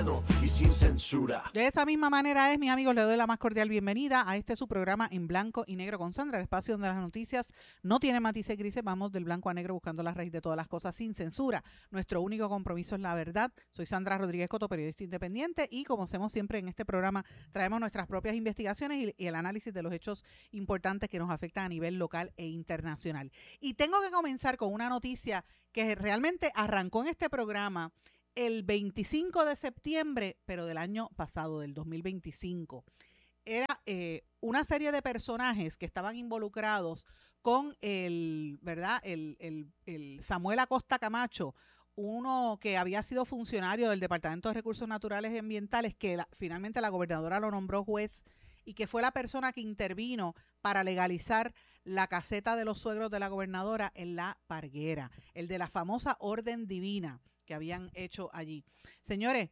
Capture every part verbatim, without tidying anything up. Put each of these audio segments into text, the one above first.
miedo y sin censura. De esa misma manera es, mis amigos, les doy la más cordial bienvenida a este su programa En Blanco y Negro con Sandra, el espacio donde las noticias no tienen matices grises, vamos del blanco a negro buscando la raíz de todas las cosas sin censura. Nuestro único compromiso es la verdad. Soy Sandra Rodríguez Coto, periodista independiente, y como hacemos siempre en este programa, traemos nuestras propias investigaciones y, y el análisis de los hechos importantes que nos afectan a nivel local e internacional. Y tengo que comenzar con una noticia que realmente arrancó en este programa el veinticinco de septiembre, pero del año pasado, del dos mil veinticinco. Era eh, una serie de personajes que estaban involucrados con el, ¿verdad? El, el, el Samuel Acosta Camacho, uno que había sido funcionario del Departamento de Recursos Naturales y Ambientales, que la, finalmente la gobernadora lo nombró juez y que fue la persona que intervino para legalizar la caseta de los suegros de la gobernadora en La Parguera, el de la famosa Orden Divina que habían hecho allí. Señores,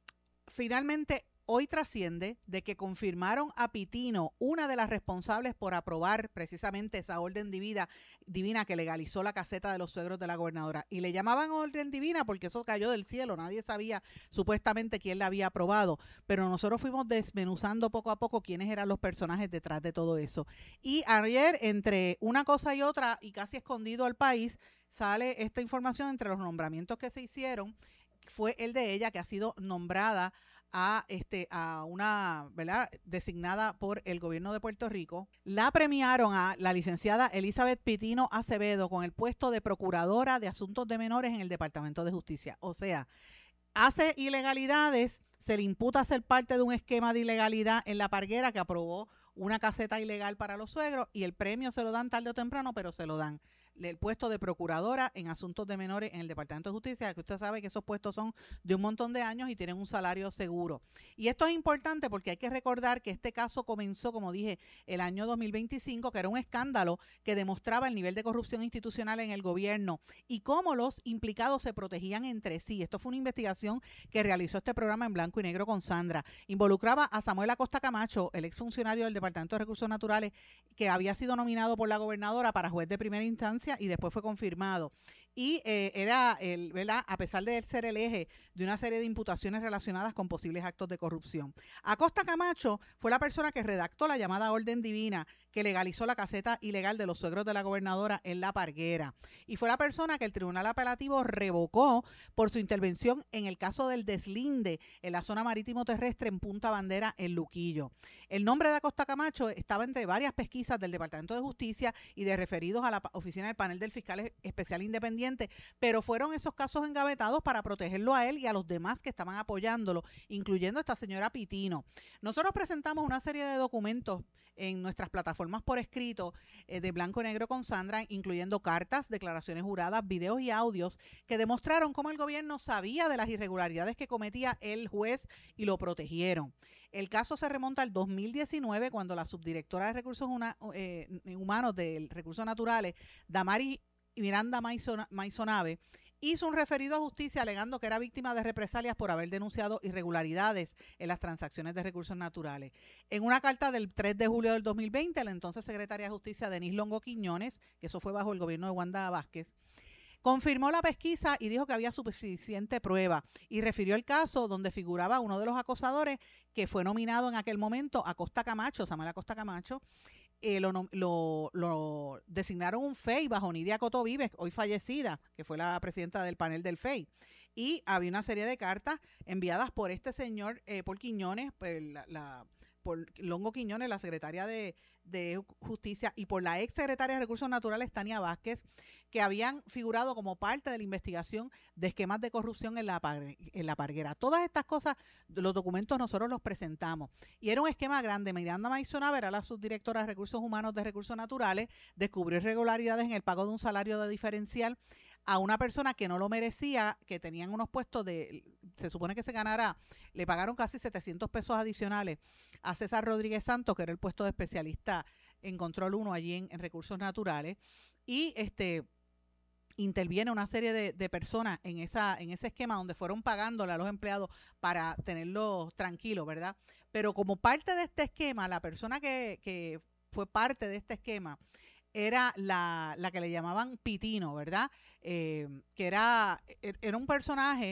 finalmente hoy trasciende de que confirmaron a Pitino, una de las responsables por aprobar precisamente esa orden divina, divina que legalizó la caseta de los suegros de la gobernadora. Y le llamaban orden divina porque eso cayó del cielo, nadie sabía supuestamente quién la había aprobado, pero nosotros fuimos desmenuzando poco a poco quiénes eran los personajes detrás de todo eso. Y ayer, entre una cosa y otra, y casi escondido al país, sale esta información entre los nombramientos que se hicieron. Fue el de ella, que ha sido nombrada a este a una, ¿verdad?, designada por el gobierno de Puerto Rico. La premiaron a la licenciada Elizabeth Pitino Acevedo con el puesto de Procuradora de Asuntos de Menores en el Departamento de Justicia. O sea, hace ilegalidades, se le imputa ser parte de un esquema de ilegalidad en La Parguera que aprobó una caseta ilegal para los suegros, y el premio se lo dan tarde o temprano, pero se lo dan. El puesto de procuradora en asuntos de menores en el Departamento de Justicia, que usted sabe que esos puestos son de un montón de años y tienen un salario seguro. Y esto es importante porque hay que recordar que este caso comenzó, como dije, el año dos mil veinticinco, que era un escándalo que demostraba el nivel de corrupción institucional en el gobierno y cómo los implicados se protegían entre sí. Esto fue una investigación que realizó este programa En Blanco y Negro con Sandra. Involucraba a Samuel Acosta Camacho, el exfuncionario del Departamento de Recursos Naturales, que había sido nominado por la gobernadora para juez de primera instancia y después fue confirmado. Y eh, era, el, ¿verdad?, a pesar de ser el eje de una serie de imputaciones relacionadas con posibles actos de corrupción. Acosta Camacho fue la persona que redactó la llamada Orden Divina que legalizó la caseta ilegal de los suegros de la gobernadora en La Parguera. Y fue la persona que el Tribunal Apelativo revocó por su intervención en el caso del deslinde en la zona marítimo terrestre en Punta Bandera, en Luquillo. El nombre de Acosta Camacho estaba entre varias pesquisas del Departamento de Justicia y de referidos a la oficina del panel del fiscal especial independiente, pero fueron esos casos engavetados para protegerlo a él y a los demás que estaban apoyándolo, incluyendo a esta señora Pitino. Nosotros presentamos una serie de documentos en nuestras plataformas por escrito eh, de Blanco y Negro con Sandra, incluyendo cartas, declaraciones juradas, videos y audios que demostraron cómo el gobierno sabía de las irregularidades que cometía el juez y lo protegieron. El caso se remonta al dos mil diecinueve, cuando la subdirectora de Recursos una, eh, Humanos de Recursos Naturales, Damari Miranda Maisonave, hizo un referido a justicia alegando que era víctima de represalias por haber denunciado irregularidades en las transacciones de recursos naturales. En una carta del tres de julio del dos mil veinte, la entonces secretaria de Justicia, Denise Longo Quiñones, que eso fue bajo el gobierno de Wanda Vázquez, confirmó la pesquisa y dijo que había suficiente prueba, y refirió el caso donde figuraba uno de los acosadores que fue nominado en aquel momento, Acosta Camacho, Samuel Acosta Camacho. Eh, lo, lo, lo designaron un F E I bajo Nidia Coto Vives, hoy fallecida, que fue la presidenta del panel del F E I. Y había una serie de cartas enviadas por este señor, eh, por Quiñones, por, la, la, por Longo Quiñones, la secretaria de, de Justicia, y por la ex secretaria de Recursos Naturales, Tania Vázquez, que habían figurado como parte de la investigación de esquemas de corrupción en la, en la Parguera. Todas estas cosas, los documentos nosotros los presentamos. Y era un esquema grande. Miranda Maisonave era la subdirectora de Recursos Humanos de Recursos Naturales, descubrió irregularidades en el pago de un salario de diferencial a una persona que no lo merecía, que tenían unos puestos de, se supone que se ganara, le pagaron casi setecientos pesos adicionales a César Rodríguez Santos, que era el puesto de especialista en Control uno allí en, en Recursos Naturales, y este interviene una serie de, de personas en esa en ese esquema donde fueron pagándole a los empleados para tenerlos tranquilos, ¿verdad? Pero como parte de este esquema, la persona que, que fue parte de este esquema era la, la que le llamaban Pitino, ¿verdad? Eh, que era, era un personaje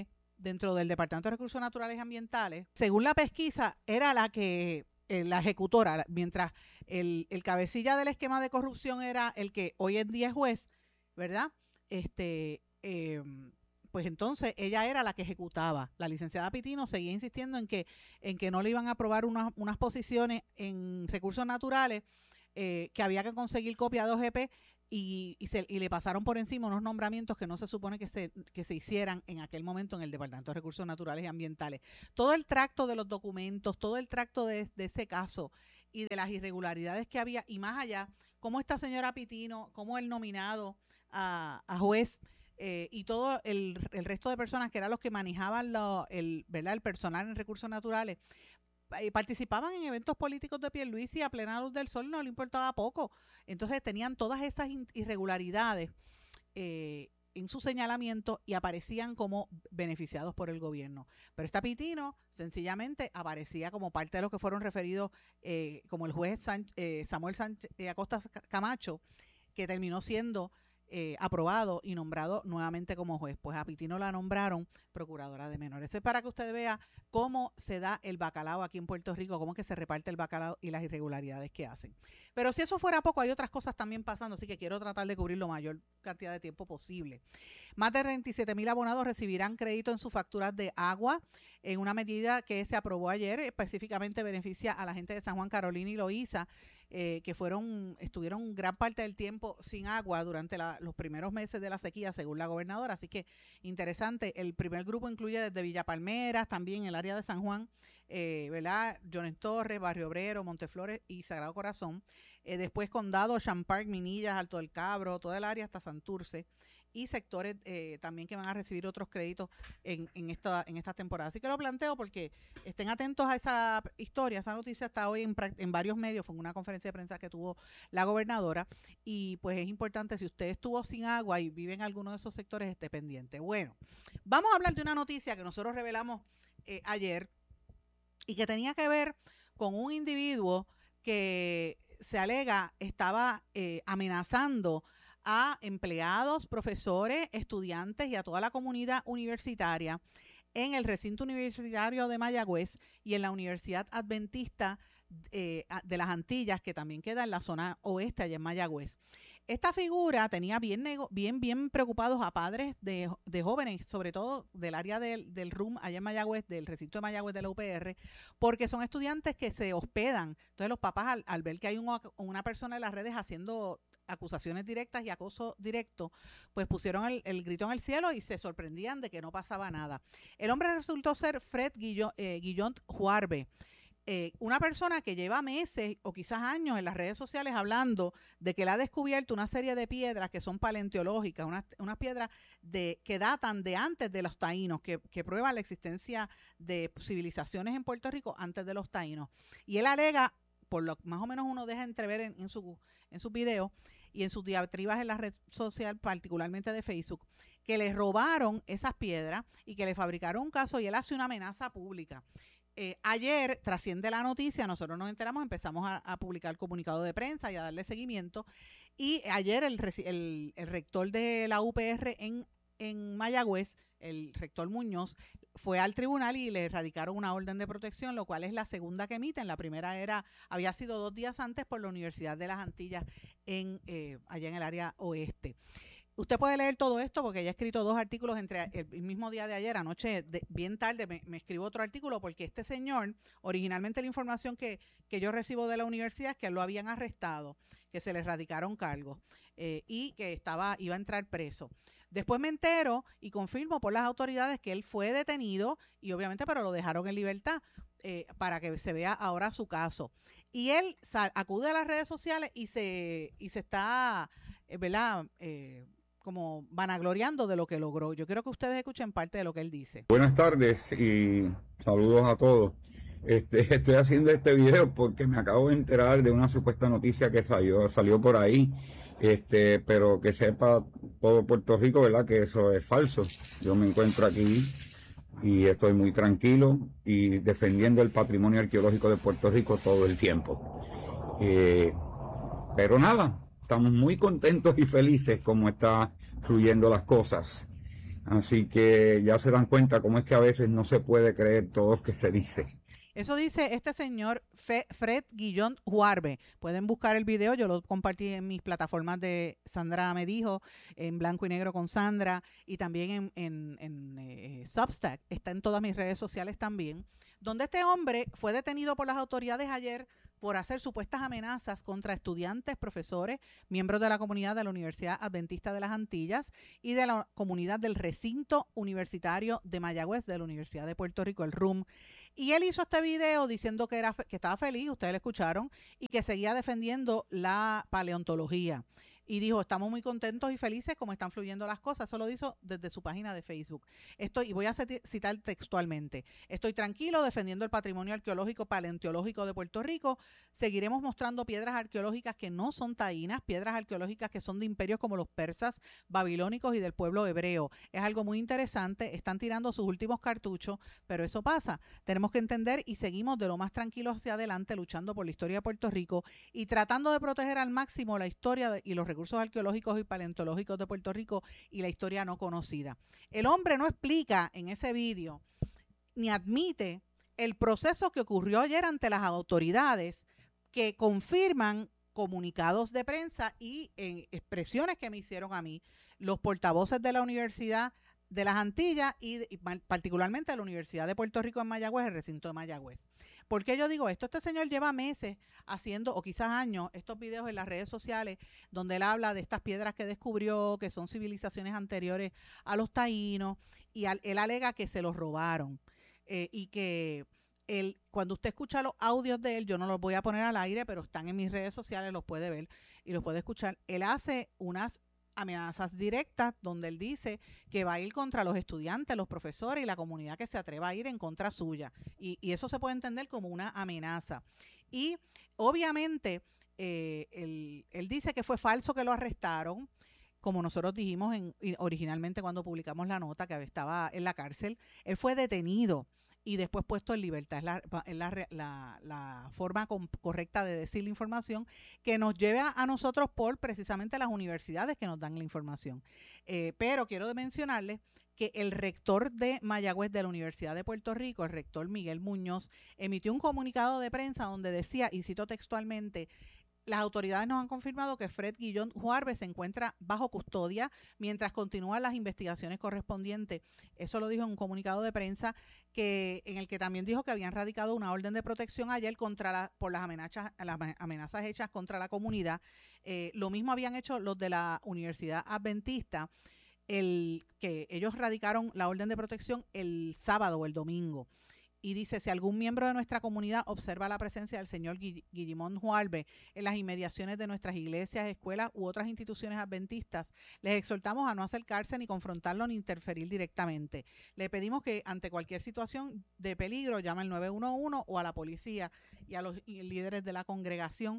dentro del Departamento de Recursos Naturales y Ambientales, según la pesquisa, era la que eh, la ejecutora, mientras el, el cabecilla del esquema de corrupción era el que hoy en día es juez, ¿verdad? Este, eh, pues entonces ella era la que ejecutaba. La licenciada Pitino seguía insistiendo en que, en que no le iban a aprobar unas, unas posiciones en recursos naturales, eh, que había que conseguir copia de O G P y, y, se, y le pasaron por encima unos nombramientos que no se supone que se, que se hicieran en aquel momento en el Departamento de Recursos Naturales y Ambientales. Todo el tracto de los documentos, todo el tracto de, de ese caso y de las irregularidades que había, y más allá, cómo esta señora Pitino, cómo el nominado a, a juez eh, y todo el, el resto de personas que eran los que manejaban lo, el, ¿verdad? el personal en recursos naturales, eh, participaban en eventos políticos de Pierluisi a plena luz del sol, no le importaba poco. Entonces tenían todas esas irregularidades eh, en su señalamiento y aparecían como beneficiados por el gobierno. Pero esta Pitino sencillamente aparecía como parte de los que fueron referidos eh, como el juez San, eh, Samuel Sánchez eh, Acosta Camacho, que terminó siendo eh, aprobado y nombrado nuevamente como juez. Pues a Pitino la nombraron procuradora de menores. Es para que usted vea cómo se da el bacalao aquí en Puerto Rico, cómo que se reparte el bacalao y las irregularidades que hacen. Pero si eso fuera poco, hay otras cosas también pasando, así que quiero tratar de cubrir la mayor cantidad de tiempo posible. Más de treinta y siete mil abonados recibirán crédito en sus facturas de agua en una medida que se aprobó ayer, específicamente beneficia a la gente de San Juan, Carolina y Loíza, eh, que fueron estuvieron gran parte del tiempo sin agua durante la, los primeros meses de la sequía, según la gobernadora. Así que interesante. El primer grupo incluye desde Villa Palmeras, también el área de San Juan, eh, ¿verdad? Jones Torres, Barrio Obrero, Monteflores y Sagrado Corazón. Eh, después Condado, Champark, Minillas, Alto del Cabro, toda el área hasta Santurce, y sectores eh, también que van a recibir otros créditos en, en, esta, en esta temporada. Así que lo planteo porque estén atentos a esa historia. Esa noticia está hoy en, en varios medios, fue en una conferencia de prensa que tuvo la gobernadora, y pues es importante, si usted estuvo sin agua y vive en alguno de esos sectores, esté pendiente. Bueno, vamos a hablar de una noticia que nosotros revelamos eh, ayer y que tenía que ver con un individuo que se alega estaba eh, amenazando a empleados, profesores, estudiantes y a toda la comunidad universitaria en el recinto universitario de Mayagüez y en la Universidad Adventista eh, de las Antillas, que también queda en la zona oeste, allá en Mayagüez. Esta figura tenía bien, bien, bien preocupados a padres de, de jóvenes, sobre todo del área del, del R U M, allá en Mayagüez, del recinto de Mayagüez de la U P R, porque son estudiantes que se hospedan. Entonces los papás, al, al ver que hay un, una persona en las redes haciendo acusaciones directas y acoso directo, pues pusieron el, el grito en el cielo y se sorprendían de que no pasaba nada. El hombre resultó ser Fred Guillón, eh, Guillón Juarbe, eh, una persona que lleva meses o quizás años en las redes sociales hablando de que él ha descubierto una serie de piedras que son paleontológicas, unas, unas piedras de, que datan de antes de los taínos, que, que prueban la existencia de civilizaciones en Puerto Rico antes de los taínos. Y él alega, por lo que más o menos uno deja entrever en, en su en sus videos y en sus diatribas en la red social, particularmente de Facebook, que le robaron esas piedras y que le fabricaron un caso, y él hace una amenaza pública. Eh, ayer trasciende la noticia, nosotros nos enteramos, empezamos a, a publicar comunicado de prensa y a darle seguimiento, y ayer el, el, el rector de la U P R en, en Mayagüez, el rector Muñoz, fue al tribunal y le radicaron una orden de protección, lo cual es la segunda que emiten. La primera era había sido dos días antes por la Universidad de las Antillas en eh, allá en el área oeste. Usted puede leer todo esto porque ella ha escrito dos artículos entre el mismo día de ayer, anoche, de, bien tarde, me, me escribo otro artículo porque este señor, originalmente la información que, que yo recibo de la universidad es que lo habían arrestado, que se le radicaron cargos eh, y que estaba iba a entrar preso. Después me entero y confirmo por las autoridades que él fue detenido y obviamente pero lo dejaron en libertad eh, para que se vea ahora su caso. Y él sal, acude a las redes sociales y se, y se está, eh, ¿verdad?, eh, como vanagloriando de lo que logró. Yo quiero que ustedes escuchen parte de lo que él dice. Buenas tardes y saludos a todos. Este, estoy haciendo este video porque me acabo de enterar de una supuesta noticia que salió, salió por ahí. Este, pero que sepa todo Puerto Rico, ¿verdad?, que eso es falso. Yo me encuentro aquí y estoy muy tranquilo y defendiendo el patrimonio arqueológico de Puerto Rico todo el tiempo. Eh, pero nada, estamos muy contentos y felices como están fluyendo las cosas. Así que ya se dan cuenta cómo es que a veces no se puede creer todo lo que se dice. Eso dice este señor Fe, Fred Guillón Juarbe. Pueden buscar el video, yo lo compartí en mis plataformas de Sandra Me Dijo, en Blanco y Negro con Sandra, y también en, en, en eh, Substack, está en todas mis redes sociales también, donde este hombre fue detenido por las autoridades ayer por hacer supuestas amenazas contra estudiantes, profesores, miembros de la comunidad de la Universidad Adventista de las Antillas y de la comunidad del recinto universitario de Mayagüez de la Universidad de Puerto Rico, el R U M. Y él hizo este video diciendo que, era, que estaba feliz, ustedes lo escucharon, y que seguía defendiendo la paleontología. Y dijo, estamos muy contentos y felices como están fluyendo las cosas. Eso lo hizo desde su página de Facebook. Estoy, y voy a citar textualmente. Estoy tranquilo defendiendo el patrimonio arqueológico paleontológico de Puerto Rico. Seguiremos mostrando piedras arqueológicas que no son taínas, piedras arqueológicas que son de imperios como los persas, babilónicos y del pueblo hebreo. Es algo muy interesante. Están tirando sus últimos cartuchos, pero eso pasa. Tenemos que entender y seguimos de lo más tranquilos hacia adelante luchando por la historia de Puerto Rico y tratando de proteger al máximo la historia de, y los recursos arqueológicos y paleontológicos de Puerto Rico y la historia no conocida. El hombre no explica en ese vídeo ni admite el proceso que ocurrió ayer ante las autoridades que confirman comunicados de prensa y eh, expresiones que me hicieron a mí los portavoces de la Universidad de las Antillas y, y particularmente de la Universidad de Puerto Rico en Mayagüez, el recinto de Mayagüez. ¿Por qué yo digo esto? Este señor lleva meses haciendo, o quizás años, estos videos en las redes sociales donde él habla de estas piedras que descubrió, que son civilizaciones anteriores a los taínos, y al, él alega que se los robaron eh, y que él, cuando usted escucha los audios de él, yo no los voy a poner al aire, pero están en mis redes sociales, los puede ver y los puede escuchar. Él hace unas amenazas directas donde él dice que va a ir contra los estudiantes, los profesores y la comunidad que se atreva a ir en contra suya. Y, y eso se puede entender como una amenaza. Y obviamente eh, él, él dice que fue falso que lo arrestaron, como nosotros dijimos en, originalmente cuando publicamos la nota, que estaba en la cárcel. Él fue detenido y después puesto en libertad. Es la, es la, la, la forma con, correcta de decir la información que nos lleva a nosotros por precisamente las universidades que nos dan la información. Eh, pero quiero mencionarles que el rector de Mayagüez de la Universidad de Puerto Rico, el rector Miguel Muñoz, emitió un comunicado de prensa donde decía, y cito textualmente, las autoridades nos han confirmado que Fred Guillón Juarbe se encuentra bajo custodia mientras continúan las investigaciones correspondientes. Eso lo dijo en un comunicado de prensa que en el que también dijo que habían radicado una orden de protección ayer contra la, por las amenazas, las amenazas hechas contra la comunidad. Eh, lo mismo habían hecho los de la Universidad Adventista, el que ellos radicaron la orden de protección el sábado o el domingo. Y dice, si algún miembro de nuestra comunidad observa la presencia del señor Guillimón Juarbe en las inmediaciones de nuestras iglesias, escuelas u otras instituciones adventistas, les exhortamos a no acercarse ni confrontarlo ni interferir directamente. Le pedimos que ante cualquier situación de peligro llame al nueve uno uno o a la policía y a los líderes de la congregación.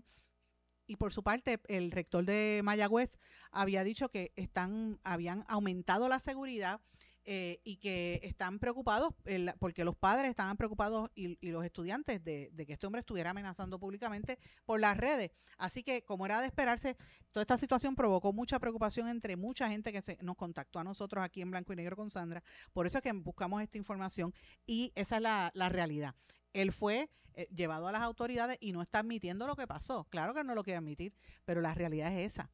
Y por su parte, el rector de Mayagüez había dicho que están, habían aumentado la seguridad Eh, y que están preocupados, el, porque los padres estaban preocupados y, y los estudiantes de, de que este hombre estuviera amenazando públicamente por las redes. Así que, como era de esperarse, toda esta situación provocó mucha preocupación entre mucha gente que se, nos contactó a nosotros aquí en Blanco y Negro con Sandra. Por eso es que buscamos esta información y esa es la, la realidad. Él fue eh, llevado a las autoridades y no está admitiendo lo que pasó. Claro que no lo quiere admitir, pero la realidad es esa.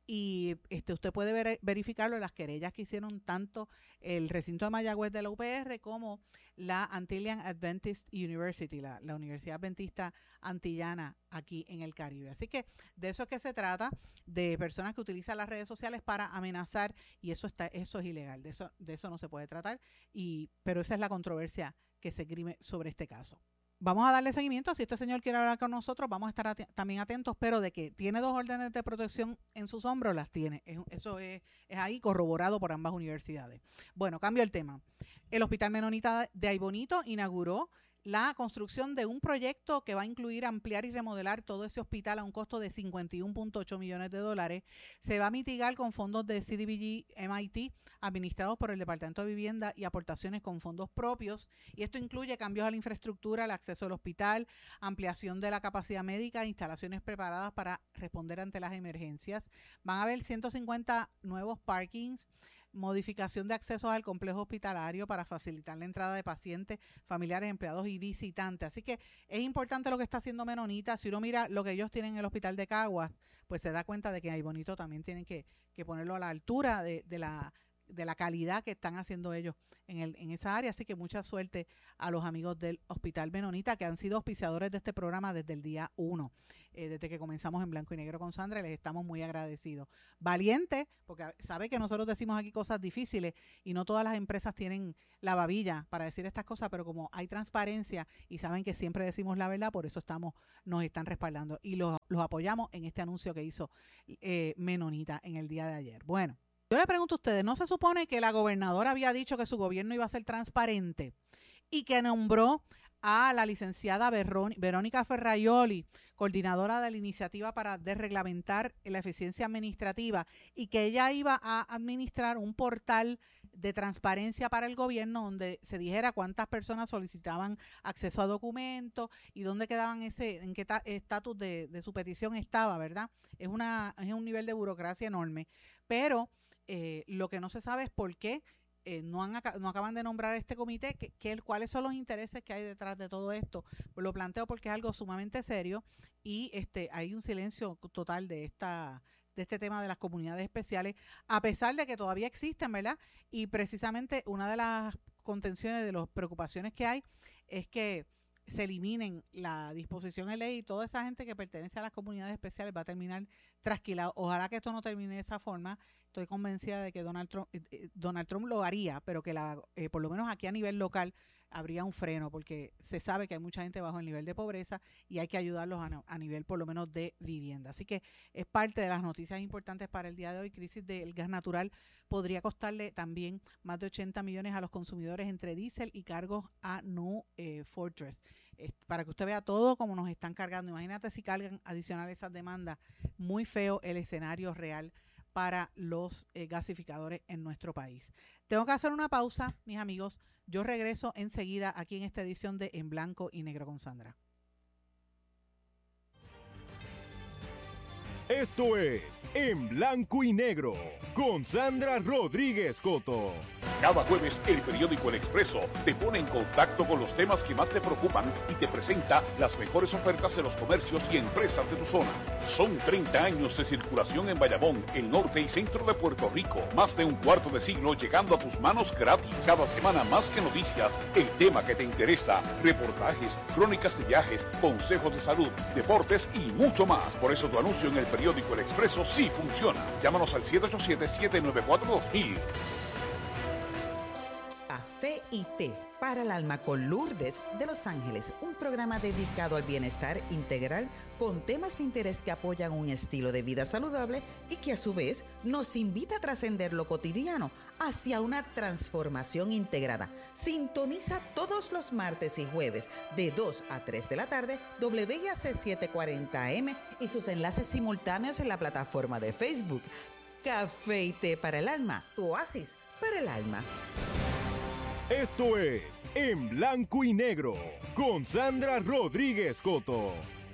Y este usted puede ver, verificarlo en las querellas que hicieron tanto el recinto de Mayagüez de la U P R como la Antillian Adventist University, la, la Universidad Adventista Antillana aquí en el Caribe. Así que de eso es que se trata, de personas que utilizan las redes sociales para amenazar, y eso está, eso es ilegal, de eso, de eso no se puede tratar, y, pero esa es la controversia que se esgrime sobre este caso. Vamos a darle seguimiento, si este señor quiere hablar con nosotros, vamos a estar at- también atentos, pero de que tiene dos órdenes de protección en sus hombros, las tiene. Es, eso es, es ahí corroborado por ambas universidades. Bueno, cambio el tema. El Hospital Menonita de Aybonito inauguró la construcción de un proyecto que va a incluir ampliar y remodelar todo ese hospital a un costo de cincuenta y uno punto ocho millones de dólares. Se va a mitigar con fondos de C D B G M I T administrados por el Departamento de Vivienda y aportaciones con fondos propios. Y esto incluye cambios a la infraestructura, el acceso al hospital, ampliación de la capacidad médica, instalaciones preparadas para responder ante las emergencias. Van a haber ciento cincuenta nuevos parkings, modificación de accesos al complejo hospitalario para facilitar la entrada de pacientes, familiares, empleados y visitantes. Así que es importante lo que está haciendo Menonita. Si uno mira lo que ellos tienen en el hospital de Caguas, pues se da cuenta de que Ay Bonito también tienen que, que ponerlo a la altura de, de la de la calidad que están haciendo ellos en, el, en esa área. Así que mucha suerte a los amigos del Hospital Menonita, que han sido auspiciadores de este programa desde el día uno, eh, desde que comenzamos en Blanco y Negro con Sandra, y les estamos muy agradecidos. Valiente, porque sabe que nosotros decimos aquí cosas difíciles y no todas las empresas tienen la babilla para decir estas cosas, pero como hay transparencia y saben que siempre decimos la verdad, por eso estamos nos están respaldando y los, los apoyamos en este anuncio que hizo eh, Menonita en el día de ayer. Bueno, yo le pregunto a ustedes, ¿no se supone que la gobernadora había dicho que su gobierno iba a ser transparente y que nombró a la licenciada Verónica Ferraioli, coordinadora de la iniciativa para desreglamentar la eficiencia administrativa, y que ella iba a administrar un portal de transparencia para el gobierno donde se dijera cuántas personas solicitaban acceso a documentos y dónde quedaban ese, en qué estatus de, de su petición estaba, ¿verdad? Es una es un nivel de burocracia enorme, pero eh, lo que no se sabe es por qué Eh, no, han, no acaban de nombrar este comité, que, que, cuáles son los intereses que hay detrás de todo esto. Pues lo planteo porque es algo sumamente serio y este hay un silencio total de esta de este tema de las comunidades especiales, a pesar de que todavía existen, ¿verdad? Y precisamente una de las contenciones, de las preocupaciones que hay, es que se eliminen la disposición de ley y toda esa gente que pertenece a las comunidades especiales va a terminar trasquilado. Ojalá que esto no termine de esa forma. Estoy convencida de que Donald Trump, eh, Donald Trump lo haría, pero que la, eh, por lo menos aquí a nivel local habría un freno, porque se sabe que hay mucha gente bajo el nivel de pobreza y hay que ayudarlos a, a nivel por lo menos de vivienda. Así que es parte de las noticias importantes para el día de hoy. Crisis del gas natural podría costarle también más de ochenta millones a los consumidores entre diésel y cargos a New eh, Fortress. Eh, para que usted vea todo como nos están cargando. Imagínate si cargan adicional esas demandas. Muy feo el escenario real para los eh, gasificadores en nuestro país. Tengo que hacer una pausa, mis amigos. Yo regreso enseguida aquí en esta edición de En Blanco y Negro con Sandra. Esto es En Blanco y Negro con Sandra Rodríguez Coto. Cada jueves, el periódico El Expreso te pone en contacto con los temas que más te preocupan y te presenta las mejores ofertas de los comercios y empresas de tu zona. Son treinta años de circulación en Bayamón, el norte y centro de Puerto Rico. Más de un cuarto de siglo llegando a tus manos gratis. Cada semana más que noticias, el tema que te interesa, reportajes, crónicas de viajes, consejos de salud, deportes y mucho más. Por eso tu anuncio en el periódico El Expreso sí funciona. Llámanos al siete ocho siete, siete nueve cuatro, dos mil. Café y té para el alma con Lourdes de Los Ángeles, un programa dedicado al bienestar integral con temas de interés que apoyan un estilo de vida saludable y que a su vez nos invita a trascender lo cotidiano hacia una transformación integrada. Sintoniza todos los martes y jueves de dos a tres de la tarde W I A C setecientos cuarenta A M y sus enlaces simultáneos en la plataforma de Facebook. Café y té para el alma, tu oasis para el alma. Esto es En Blanco y Negro con Sandra Rodríguez Coto.